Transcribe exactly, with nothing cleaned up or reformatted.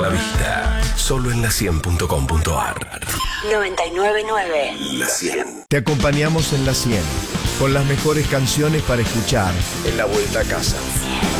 la vista. Solo en la cien punto com punto ar. noventa y nueve punto nueve. La cien. Te acompañamos en la cien, con las mejores canciones para escuchar en la vuelta a casa.